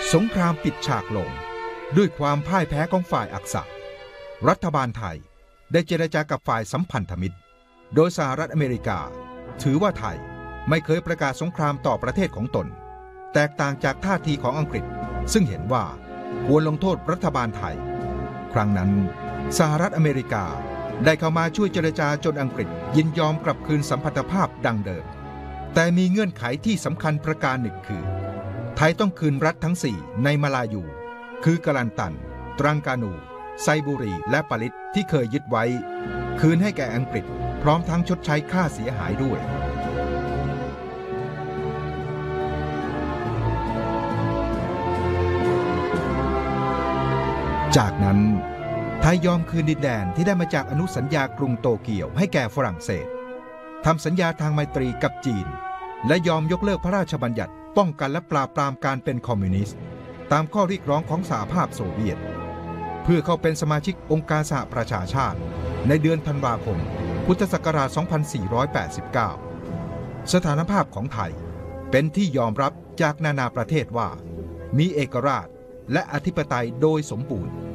สงครามปิดฉากลงด้วยความพ่ายแพ้ของฝ่ายอักษะรัฐบาลไทยได้เจรจากับฝ่ายสัมพันธมิตรโดยสหรัฐอเมริกาถือว่าไทยไม่เคยประกาศสงครามต่อประเทศของตนแตกต่างจากท่าทีของอังกฤษซึ่งเห็นว่าควรลงโทษรัฐบาลไทยครั้งนั้นสหรัฐอเมริกาได้เข้ามาช่วยเจรจาจนอังกฤษยินยอมกลับคืนสัมพันธภาพดังเดิมแต่มีเงื่อนไขที่สำคัญประการหนึ่งคือไทยต้องคืนรัฐทั้ง4ในมาลายูคือกะลันตันตรังกานูไซบุรีและปาลิตที่เคยยึดไว้คืนให้แก่อังกฤษพร้อมทั้งชดใช้ค่าเสียหายด้วยจากนั้นไทยยอมคืนดินแดนที่ได้มาจากอนุสัญญากรุงโตเกียวให้แก่ฝรั่งเศสทำสัญญาทางไมตรีกับจีนและยอมยกเลิกพระราชบัญญัติป้องกันและปราบปรามการเป็นคอมมิวนิสต์ตามข้อเรียกร้องของสหภาพโซเวียตเพื่อเข้าเป็นสมาชิกองค์การสหประชาชาติในเดือนธันวาคมพุทธศักราช 2489 สถานภาพของไทยเป็นที่ยอมรับจากนานาประเทศว่ามีเอกราชและอธิปไตยโดยสมบูรณ์